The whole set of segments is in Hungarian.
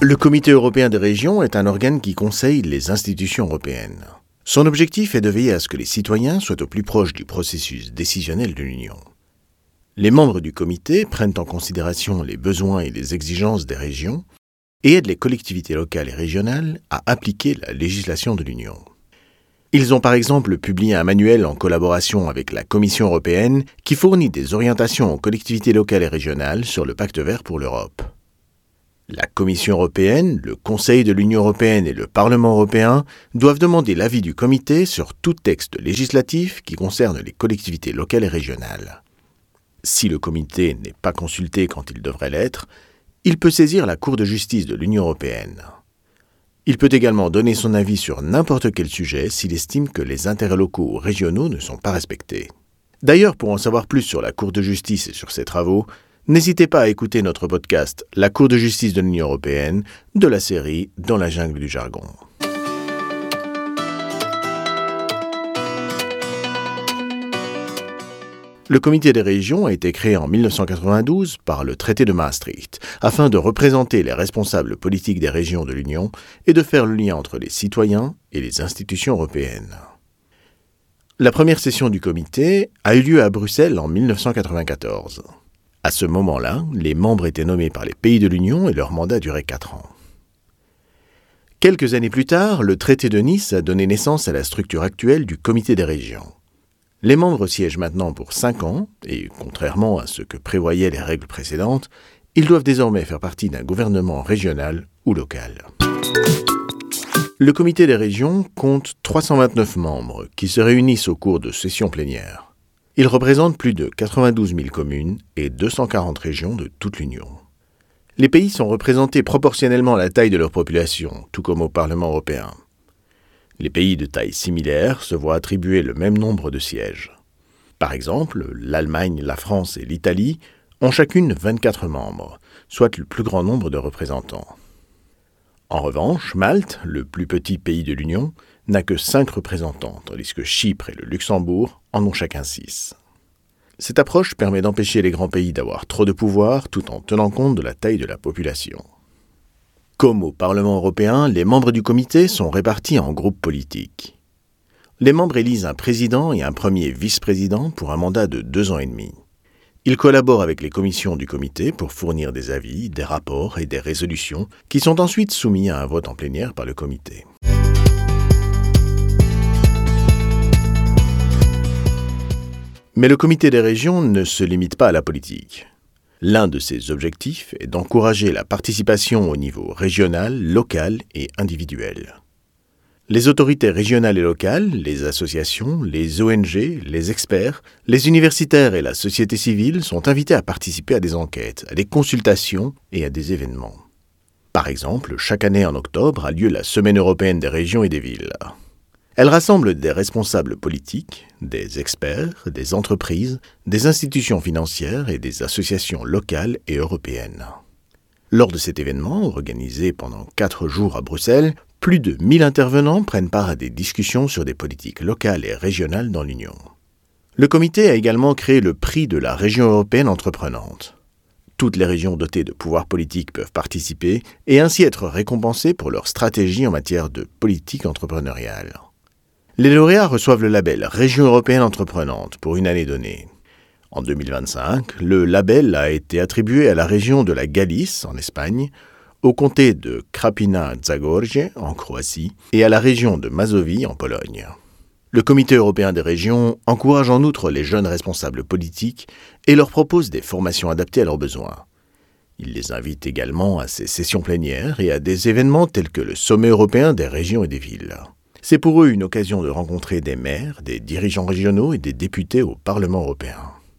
Le Comité européen des régions est un organe qui conseille les institutions européennes. Son objectif est de veiller à ce que les citoyens soient au plus proche du processus décisionnel de l'Union. Les membres du comité prennent en considération les besoins et les exigences des régions et aident les collectivités locales et régionales à appliquer la législation de l'Union. Ils ont par exemple publié un manuel en collaboration avec la Commission européenne qui fournit des orientations aux collectivités locales et régionales sur le Pacte vert pour l'Europe. La Commission européenne, le Conseil de l'Union européenne et le Parlement européen doivent demander l'avis du comité sur tout texte législatif qui concerne les collectivités locales et régionales. Si le comité n'est pas consulté quand il devrait l'être, il peut saisir la Cour de justice de l'Union européenne. Il peut également donner son avis sur n'importe quel sujet s'il estime que les intérêts locaux ou régionaux ne sont pas respectés. D'ailleurs, pour en savoir plus sur la Cour de justice et sur ses travaux, n'hésitez pas à écouter notre podcast « La Cour de justice de l'Union européenne » de la série « Dans la jungle du jargon ». Le Comité des régions a été créé en 1992 par le traité de Maastricht, afin de représenter les responsables politiques des régions de l'Union et de faire le lien entre les citoyens et les institutions européennes. La première session du comité a eu lieu à Bruxelles en 1994. À ce moment-là, les membres étaient nommés par les pays de l'Union et leur mandat durait 4 ans. Quelques années plus tard, le traité de Nice a donné naissance à la structure actuelle du Comité des régions. Les membres siègent maintenant pour 5 ans et, contrairement à ce que prévoyaient les règles précédentes, ils doivent désormais faire partie d'un gouvernement régional ou local. Le Comité des régions compte 329 membres qui se réunissent au cours de sessions plénières. Ils représentent plus de 92 000 communes et 240 régions de toute l'Union. Les pays sont représentés proportionnellement à la taille de leur population, tout comme au Parlement européen. Les pays de taille similaire se voient attribuer le même nombre de sièges. Par exemple, l'Allemagne, la France et l'Italie ont chacune 24 membres, soit le plus grand nombre de représentants. En revanche, Malte, le plus petit pays de l'Union, n'a que 5 représentants, tandis que Chypre et le Luxembourg en ont chacun 6. Cette approche permet d'empêcher les grands pays d'avoir trop de pouvoir tout en tenant compte de la taille de la population. Comme au Parlement européen, les membres du comité sont répartis en groupes politiques. Les membres élisent un président et un premier vice-président pour un mandat de 2 ans et demi. Ils collaborent avec les commissions du comité pour fournir des avis, des rapports et des résolutions qui sont ensuite soumis à un vote en plénière par le comité. Mais le Comité des régions ne se limite pas à la politique. L'un de ses objectifs est d'encourager la participation au niveau régional, local et individuel. Les autorités régionales et locales, les associations, les ONG, les experts, les universitaires et la société civile sont invités à participer à des enquêtes, à des consultations et à des événements. Par exemple, chaque année en octobre a lieu la Semaine européenne des régions et des villes. Elle rassemble des responsables politiques, des experts, des entreprises, des institutions financières et des associations locales et européennes. Lors de cet événement, organisé pendant 4 jours à Bruxelles, plus de 1000 intervenants prennent part à des discussions sur des politiques locales et régionales dans l'Union. Le comité a également créé le prix de la région européenne entreprenante. Toutes les régions dotées de pouvoirs politiques peuvent participer et ainsi être récompensées pour leur stratégie en matière de politique entrepreneuriale. Les lauréats reçoivent le label Région européenne entreprenante pour une année donnée. En 2025, le label a été attribué à la région de la Galice, en Espagne, au comté de Krapina-Zagorje, en Croatie, et à la région de Mazovie, en Pologne. Le Comité européen des régions encourage en outre les jeunes responsables politiques et leur propose des formations adaptées à leurs besoins. Il les invite également à ses sessions plénières et à des événements tels que le Sommet européen des régions et des villes. C'est pour eux une occasion de rencontrer des maires, des dirigeants régionaux et des députés au Parlement européen.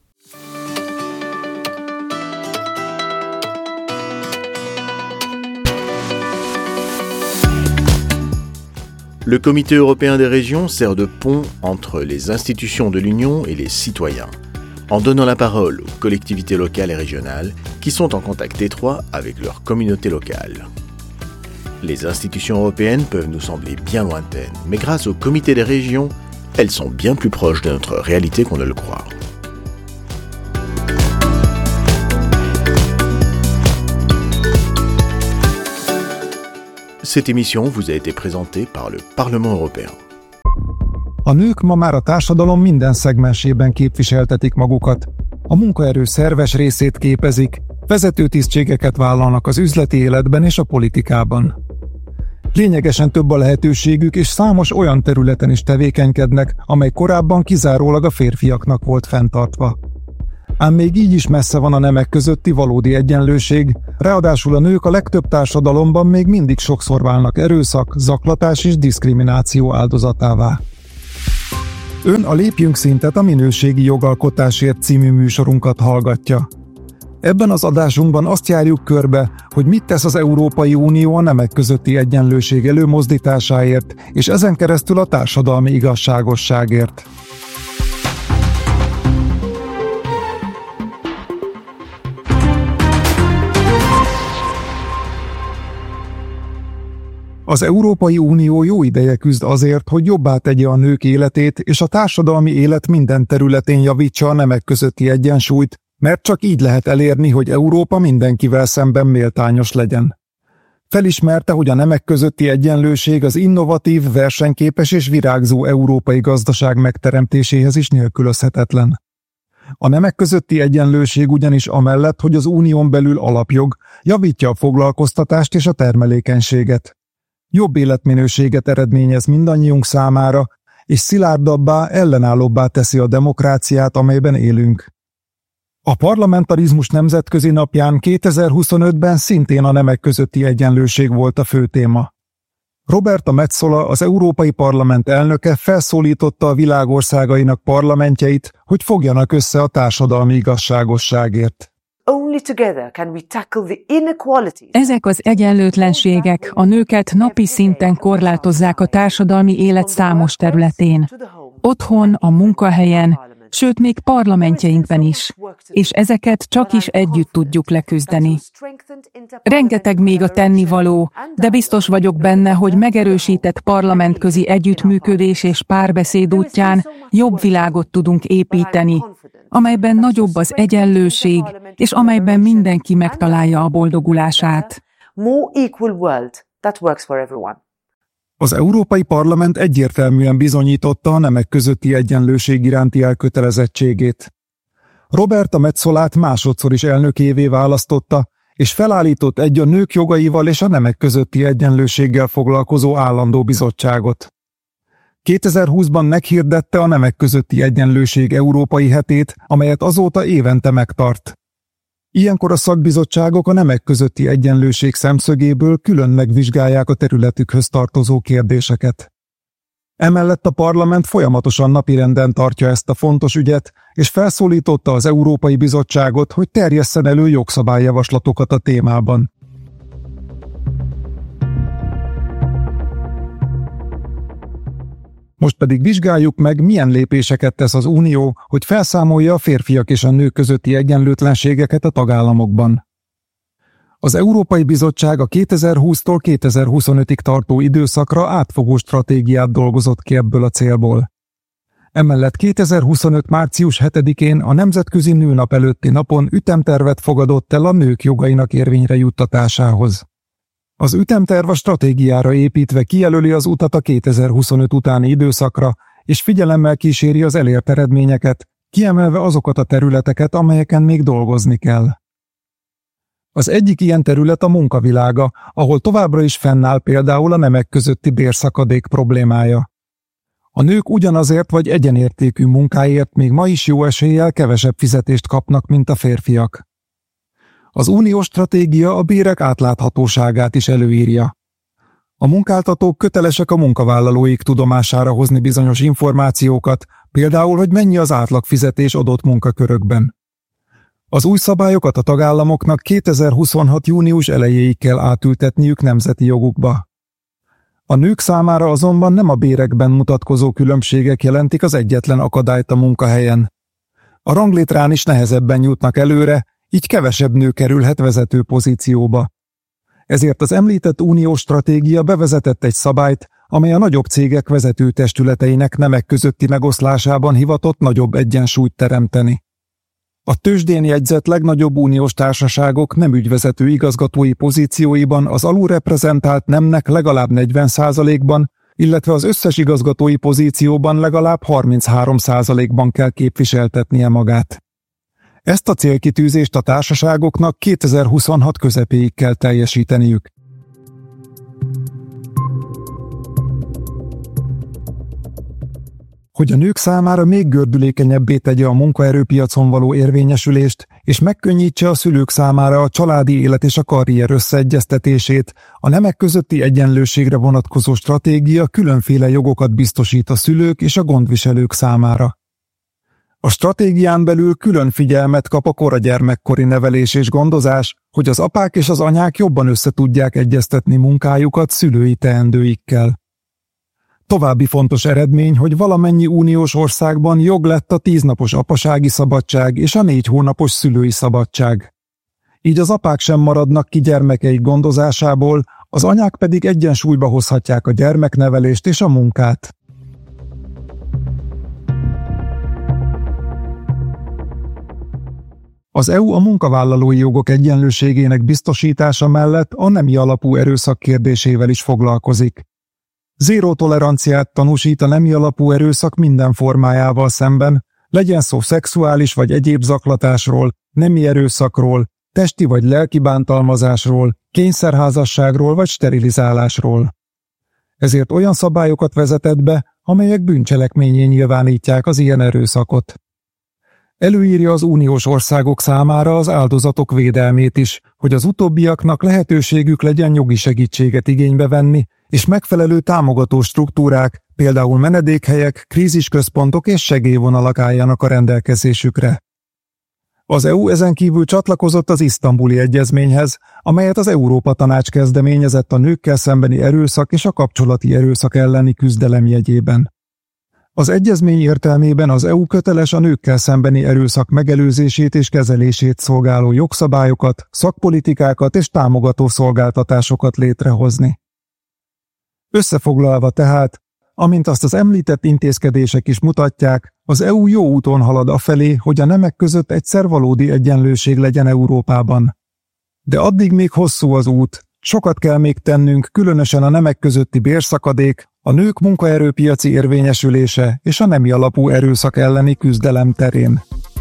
Le Comité européen des régions sert de pont entre les institutions de l'Union et les citoyens, en donnant la parole aux collectivités locales et régionales qui sont en contact étroit avec leur communauté locale. Les institutions européennes peuvent nous sembler bien lointaines, mais grâce au Comité des régions, elles sont bien plus proches de notre réalité qu'on ne le croit. Cette émission vous a été présentée par le Parlement européen. A nők ma már a társadalom minden szegmensében képviseltetik magukat. A munkaerő szerves részét képezik, vezető tisztségeket vállalnak az üzleti életben és a politikában. Lényegesen több a lehetőségük, és számos olyan területen is tevékenykednek, amely korábban kizárólag a férfiaknak volt fenntartva. Ám még így is messze van a nemek közötti valódi egyenlőség, ráadásul a nők a legtöbb társadalomban még mindig sokszor válnak erőszak, zaklatás és diszkrimináció áldozatává. Ön a Lépjünk Szintet, a Minőségi Jogalkotásért című műsorunkat hallgatja. Ebben az adásunkban azt járjuk körbe, hogy mit tesz az Európai Unió a nemek közötti egyenlőség előmozdításáért, és ezen keresztül a társadalmi igazságosságért. Az Európai Unió jó ideje küzd azért, hogy jobbá tegye a nők életét, és a társadalmi élet minden területén javítsa a nemek közötti egyensúlyt, mert csak így lehet elérni, hogy Európa mindenkivel szemben méltányos legyen. Felismerte, hogy a nemek közötti egyenlőség az innovatív, versenyképes és virágzó európai gazdaság megteremtéséhez is nélkülözhetetlen. A nemek közötti egyenlőség ugyanis amellett, hogy az unión belül alapjog, javítja a foglalkoztatást és a termelékenységet. Jobb életminőséget eredményez mindannyiunk számára, és szilárdabbá, ellenállóbbá teszi a demokráciát, amelyben élünk. A parlamentarizmus nemzetközi napján 2025-ben szintén a nemek közötti egyenlőség volt a fő téma. Roberta Metsola, az Európai Parlament elnöke felszólította a világ országainak parlamentjeit, hogy fogjanak össze a társadalmi igazságosságért. Ezek az egyenlőtlenségek a nőket napi szinten korlátozzák a társadalmi élet számos területén. Otthon, a munkahelyen, sőt még parlamentjeinkben is, és ezeket csak is együtt tudjuk leküzdeni. Rengeteg még a tennivaló, de biztos vagyok benne, hogy megerősített parlamentközi együttműködés és párbeszéd útján jobb világot tudunk építeni, amelyben nagyobb az egyenlőség, és amelyben mindenki megtalálja a boldogulását. Az Európai Parlament egyértelműen bizonyította a nemek közötti egyenlőség iránti elkötelezettségét. Roberta Metsolát másodszor is elnökévé választotta, és felállított egy a nők jogaival és a nemek közötti egyenlőséggel foglalkozó állandó bizottságot. 2020-ban meghirdette a nemek közötti egyenlőség európai hetét, amelyet azóta évente megtart. Ilyenkor a szakbizottságok a nemek közötti egyenlőség szemszögéből külön megvizsgálják a területükhöz tartozó kérdéseket. Emellett a parlament folyamatosan napirenden tartja ezt a fontos ügyet, és felszólította az Európai Bizottságot, hogy terjesszen elő jogszabályjavaslatokat a témában. Most pedig vizsgáljuk meg, milyen lépéseket tesz az Unió, hogy felszámolja a férfiak és a nők közötti egyenlőtlenségeket a tagállamokban. Az Európai Bizottság a 2020-tól 2025-ig tartó időszakra átfogó stratégiát dolgozott ki ebből a célból. Emellett 2025. március 7-én a Nemzetközi Nőnap előtti napon ütemtervet fogadott el a nők jogainak érvényre juttatásához. Az ütemterv a stratégiára építve kijelöli az utat a 2025 utáni időszakra, és figyelemmel kíséri az elért eredményeket, kiemelve azokat a területeket, amelyeken még dolgozni kell. Az egyik ilyen terület a munkavilága, ahol továbbra is fennáll például a nemek közötti bérszakadék problémája. A nők ugyanazért vagy egyenértékű munkáért még ma is jó eséllyel kevesebb fizetést kapnak, mint a férfiak. Az uniós stratégia a bérek átláthatóságát is előírja. A munkáltatók kötelesek a munkavállalóik tudomására hozni bizonyos információkat, például, hogy mennyi az átlagfizetés adott munkakörökben. Az új szabályokat a tagállamoknak 2026. június elejéig kell átültetniük nemzeti jogukba. A nők számára azonban nem a bérekben mutatkozó különbségek jelentik az egyetlen akadályt a munkahelyen. A ranglétrán is nehezebben jutnak előre, így kevesebb nő kerülhet vezető pozícióba. Ezért az említett uniós stratégia bevezetett egy szabályt, amely a nagyobb cégek vezető testületeinek nemek közötti megoszlásában hivatott nagyobb egyensúlyt teremteni. A tőzsdén jegyzett legnagyobb uniós társaságok nem ügyvezető igazgatói pozícióiban az alulreprezentált nemnek legalább 40%-ban, illetve az összes igazgatói pozícióban legalább 33%-ban kell képviseltetnie magát. Ezt a célkitűzést a társaságoknak 2026 közepéig kell teljesíteniük. Hogy a nők számára még gördülékenyebbé tegye a munkaerőpiacon való érvényesülést, és megkönnyítse a szülők számára a családi élet és a karrier összeegyeztetését, a nemek közötti egyenlőségre vonatkozó stratégia különféle jogokat biztosít a szülők és a gondviselők számára. A stratégián belül külön figyelmet kap a kora gyermekkori nevelés és gondozás, hogy az apák és az anyák jobban összetudják egyeztetni munkájukat szülői teendőikkel. További fontos eredmény, hogy valamennyi uniós országban jog lett a 10 napos apasági szabadság és a 4 hónapos szülői szabadság. Így az apák sem maradnak ki gyermekeik gondozásából, az anyák pedig egyensúlyba hozhatják a gyermeknevelést és a munkát. Az EU a munkavállalói jogok egyenlőségének biztosítása mellett a nemi alapú erőszak kérdésével is foglalkozik. Zéró toleranciát tanúsít a nemi alapú erőszak minden formájával szemben, legyen szó szexuális vagy egyéb zaklatásról, nemi erőszakról, testi vagy lelki bántalmazásról, kényszerházasságról vagy sterilizálásról. Ezért olyan szabályokat vezetett be, amelyek bűncselekménnyé nyilvánítják az ilyen erőszakot. Előírja az uniós országok számára az áldozatok védelmét is, hogy az utóbbiaknak lehetőségük legyen jogi segítséget igénybe venni, és megfelelő támogató struktúrák, például menedékhelyek, krízisközpontok és segélyvonalak álljanak a rendelkezésükre. Az EU ezen kívül csatlakozott az Isztambuli Egyezményhez, amelyet az Európa-Tanács kezdeményezett a nőkkel szembeni erőszak és a kapcsolati erőszak elleni küzdelem jegyében. Az egyezmény értelmében az EU köteles a nőkkel szembeni erőszak megelőzését és kezelését szolgáló jogszabályokat, szakpolitikákat és támogató szolgáltatásokat létrehozni. Összefoglalva tehát, amint azt az említett intézkedések is mutatják, az EU jó úton halad afelé, hogy a nemek között egyszer valódi egyenlőség legyen Európában. De addig még hosszú az út, sokat kell még tennünk, különösen a nemek közötti bérszakadék, a nők munkaerőpiaci érvényesülése és a nemi alapú erőszak elleni küzdelem terén.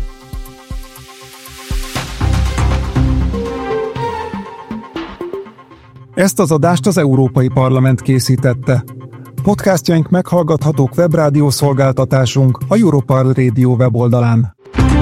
Ezt az adást az Európai Parlament készítette. Podcastjaink meghallgathatók webrádió szolgáltatásunk, a Europarl Radio weboldalán.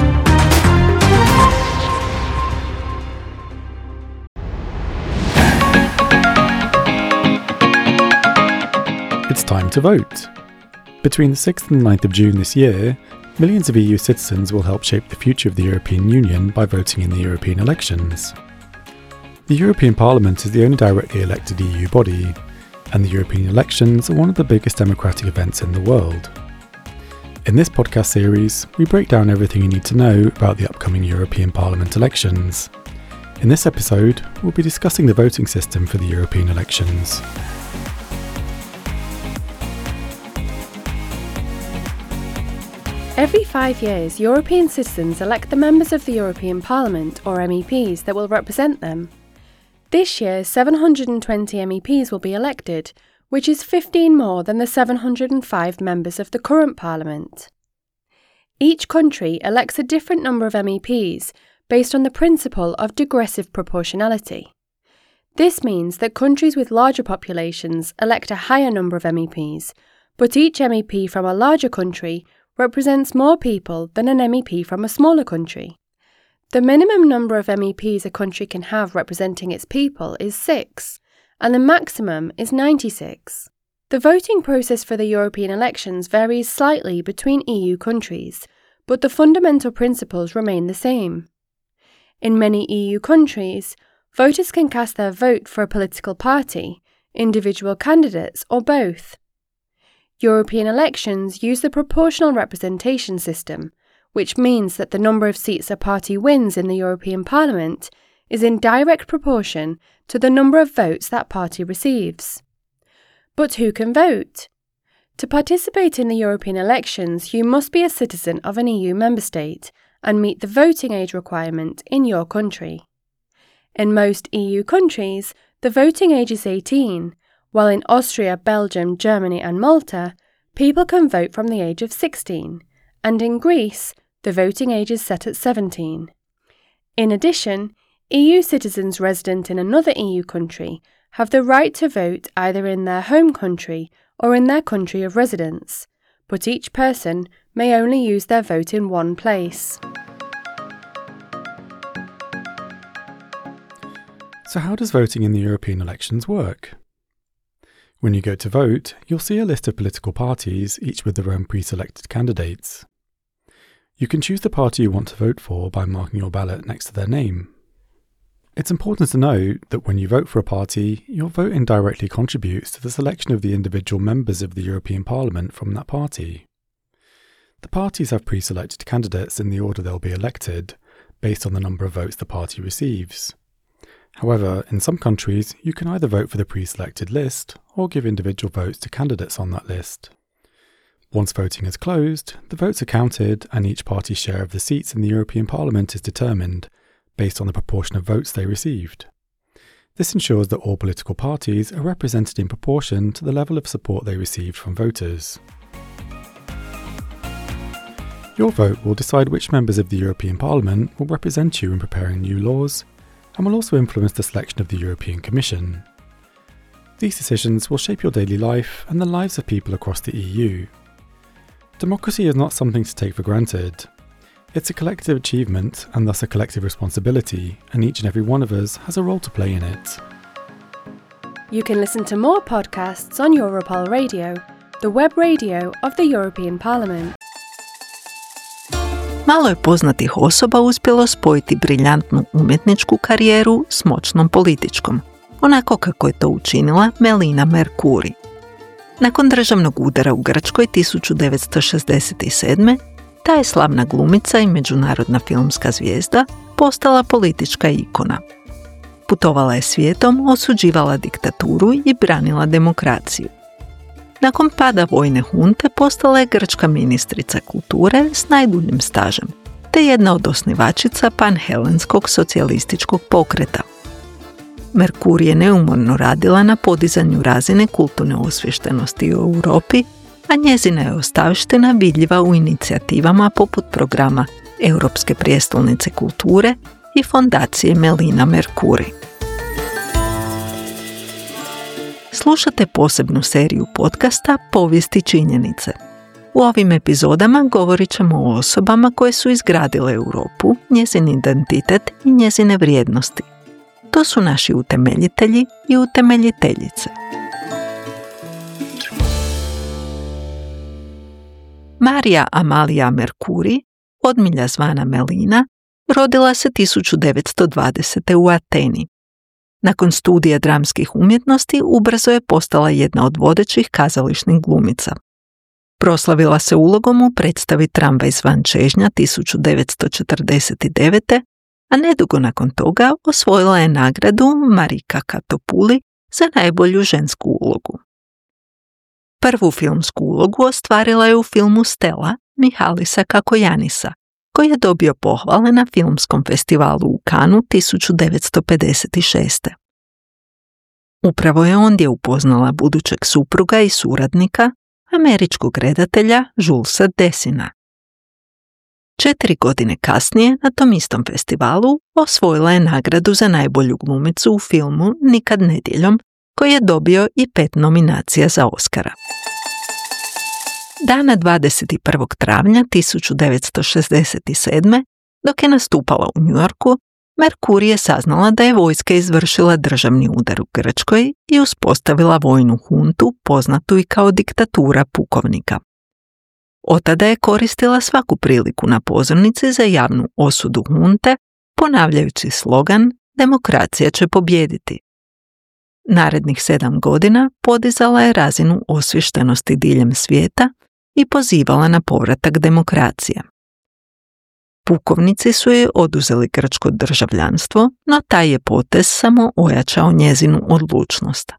It's time to vote. Between the 6th and 9th of June this year, millions of EU citizens will help shape the future of the European Union by voting in the European elections. The European Parliament is the only directly elected EU body, and the European elections are one of the biggest democratic events in the world. In this podcast series, we break down everything you need to know about the upcoming European Parliament elections. In this episode, we'll be discussing the voting system for the European elections. Every 5 years, European citizens elect the members of the European Parliament, or MEPs, that will represent them. This year, 720 MEPs will be elected, which is 15 more than the 705 members of the current Parliament. Each country elects a different number of MEPs based on the principle of digressive proportionality. This means that countries with larger populations elect a higher number of MEPs, but each MEP from a larger country represents more people than an MEP from a smaller country. The minimum number of MEPs a country can have representing its people is 6, and the maximum is 96. The voting process for the European elections varies slightly between EU countries, but the fundamental principles remain the same. In many EU countries, voters can cast their vote for a political party, individual candidates, or both. European elections use the proportional representation system, which means that the number of seats a party wins in the European Parliament is in direct proportion to the number of votes that party receives. But who can vote? To participate in the European elections, you must be a citizen of an EU member state and meet the voting age requirement in your country. In most EU countries, the voting age is 18, while in Austria, Belgium, Germany and Malta, people can vote from the age of 16, and in Greece, the voting age is set at 17. In addition, EU citizens resident in another EU country have the right to vote either in their home country or in their country of residence, but each person may only use their vote in one place. So how does voting in the European elections work? When you go to vote, you'll see a list of political parties, each with their own pre-selected candidates. You can choose the party you want to vote for by marking your ballot next to their name. It's important to note that when you vote for a party, your vote indirectly contributes to the selection of the individual members of the European Parliament from that party. The parties have pre-selected candidates in the order they'll be elected, based on the number of votes the party receives. However, in some countries, you can either vote for the pre-selected list or give individual votes to candidates on that list. Once voting is closed, the votes are counted and each party's share of the seats in the European Parliament is determined, based on the proportion of votes they received. This ensures that all political parties are represented in proportion to the level of support they received from voters. Your vote will decide which members of the European Parliament will represent you in preparing new laws, and will also influence the selection of the European Commission. These decisions will shape your daily life and the lives of people across the EU. Democracy is not something to take for granted. It's a collective achievement and thus a collective responsibility, and each and every one of us has a role to play in it. You can listen to more podcasts on Europol Radio, the web radio of the European Parliament. Malo je poznatih osoba uspjelo spojiti briljantnu umjetničku karijeru s moćnom političkom, onako kako je to učinila Melina Mercouri. Nakon državnog udara u Grčkoj 1967. ta je slavna glumica i međunarodna filmska zvijezda postala politička ikona. Putovala je svijetom, osuđivala diktaturu i branila demokraciju. Nakon pada vojne hunte postala je grčka ministrica kulture s najduljim stažem, te jedna od osnivačica panhelenskog socijalističkog pokreta. Mercouri je neumorno radila na podizanju razine kulturne osviještenosti u Europi, a njezina je ostavština vidljiva u inicijativama poput programa Europske prijestolnice kulture i fondacije Melina Mercouri. Slušate posebnu seriju podcasta Povijesti činjenice. U ovim epizodama govorit ćemo o osobama koje su izgradile Europu, njezin identitet i njezine vrijednosti. To su naši utemeljitelji i utemeljiteljice. Marija Amalia Mercouri, odmilja zvana Melina, rodila se 1920. u Ateni. Nakon studija dramskih umjetnosti ubrzo je postala jedna od vodećih kazališnih glumica. Proslavila se ulogom u predstavi Tramvaj zvan čežnja 1949. a nedugo nakon toga osvojila je nagradu Marika Katopuli za najbolju žensku ulogu. Prvu filmsku ulogu ostvarila je u filmu Stella Mihalisa Kakojanisa, koji je dobio pohvale na filmskom festivalu u Cannesu 1956. Upravo je ondje upoznala budućeg supruga i suradnika, američkog redatelja Julesa Dessina. 4 godine kasnije, na tom istom festivalu, osvojila je nagradu za najbolju glumicu u filmu Nikad nedjeljom, koji je dobio i 5 nominacija za Oscara. Dana 21. travnja 1967. dok je nastupala u New Yorku, Mercouri je saznala da je vojska izvršila državni udar u Grčkoj i uspostavila vojnu huntu poznatu i kao diktatura pukovnika. Otada je koristila svaku priliku na pozornici za javnu osudu hunte, ponavljajući slogan "Demokracija će pobijediti". Narednih 7 godina podizala je razinu osviještenosti diljem svijeta i pozivala na povratak demokracije. Pukovnici su joj oduzeli grčko državljanstvo, no taj je potez samo ojačao njezinu odlučnost.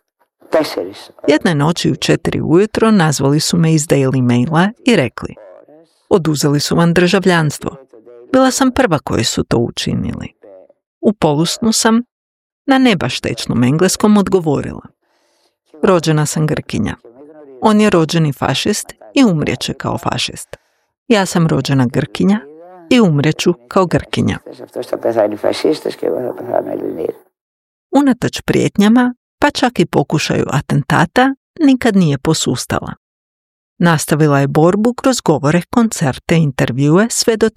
Jedne noći u 4 ujutro nazvali su me iz Daily Maila i rekli: Oduzeli su vam državljanstvo. Bila sam prva koji su to učinili. U polusnu sam, na ne baš tečnom engleskom, odgovorila. Rođena sam Grkinja. On je rođeni fašist i umrijeće kao fašist. Ja sam rođena Grkinja i umrijeću kao Grkinja. Unatoč prijetnjama, pa čak i pokušaju atentata, nikad nije posustala. Nastavila je borbu kroz govore, koncerte i intervjue sve do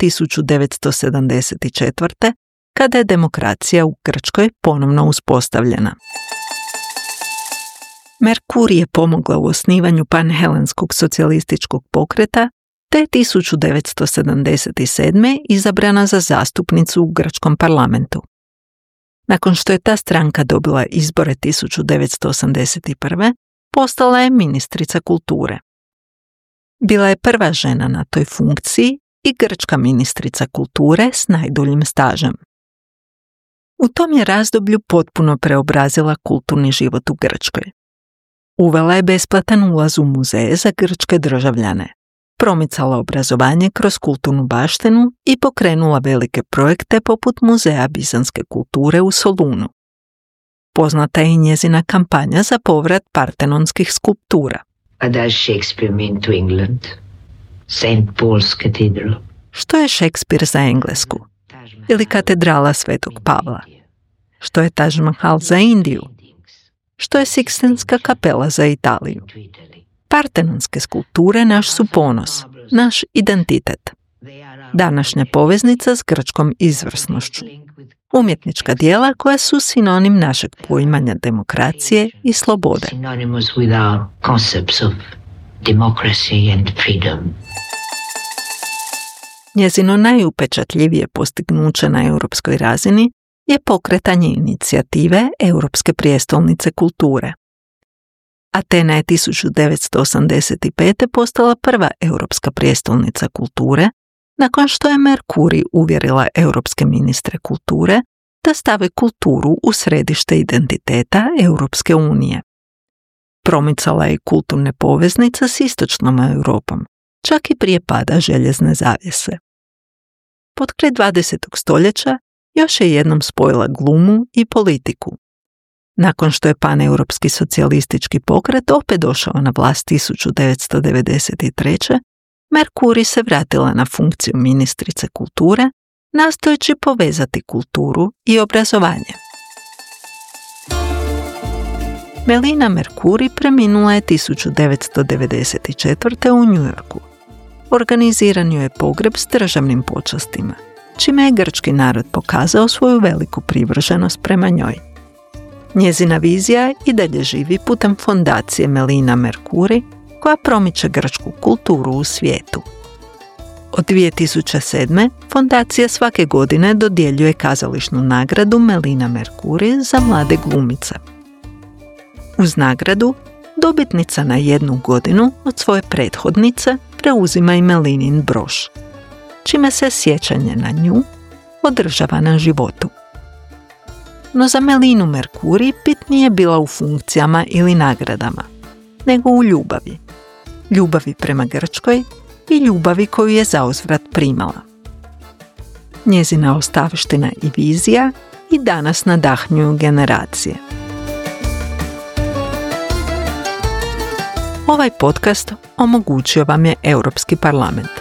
1974. kada je demokracija u Grčkoj ponovno uspostavljena. Merkur je pomogla u osnivanju panhelenskog socijalističkog pokreta, te je 1977. izabrana za zastupnicu u grčkom parlamentu. Nakon što je ta stranka dobila izbore 1981. postala je ministrica kulture. Bila je prva žena na toj funkciji i grčka ministrica kulture s najduljim stažem. U tom je razdoblju potpuno preobrazila kulturni život u Grčkoj. Uvela je besplatan ulaz u muzeje za grčke državljane, promicala obrazovanje kroz kulturnu baštinu i pokrenula velike projekte poput Muzeja bizanske kulture u Solunu. Poznata je i njezina kampanja za povrat partenonskih skulptura. What does Shakespeare mean to England? St. Paul's Cathedral. Što je Shakespeare za Englesku? Ili katedrala Svetog Pavla? Što je Taj Mahal za Indiju? Što je Sikstinska kapela za Italiju? Partenonske skulpture naš su ponos, naš identitet. Današnja poveznica s grčkom izvrsnošću. Umjetnička djela koja su sinonim našeg poimanja demokracije i slobode. Njezino najupečatljivije postignuće na europskoj razini je pokretanje inicijative Europske prijestolnice kulture. Atena je 1985. postala prva europska prijestolnica kulture, nakon što je Merkuri uvjerila europske ministre kulture da stave kulturu u središte identiteta Europske unije. Promicala je kulturne poveznice s istočnom Europom, čak i prije pada željezne zavjese. Potkraj 20. stoljeća još je jednom spojila glumu i politiku. Nakon što je paneuropski socijalistički pokret opet došao na vlast 1993. Merkuri se vratila na funkciju ministrice kulture, nastojeći povezati kulturu i obrazovanje. Melina Merkuri preminula je 1994. u New Yorku. Organiziran joj je pogreb s državnim počastima, čime je grčki narod pokazao svoju veliku privrženost prema njoj. Njezina vizija i dalje živi putem fondacije Melina Merkuri, koja promiče grčku kulturu u svijetu. Od 2007. fondacija svake godine dodjeljuje kazališnu nagradu Melina Merkuri za mlade glumice. Uz nagradu, dobitnica na 1 godinu od svoje prethodnice preuzima i Melinin broš, čime se sjećanje na nju održava na životu. No za Melinu Merkuri bit nije bila u funkcijama ili nagradama, nego u ljubavi. Ljubavi prema Grčkoj i ljubavi koju je zauzvrat primala. Njezina ostavština i vizija i danas nadahnjuju generacije. Ovaj podcast omogućio vam je Europski parlament.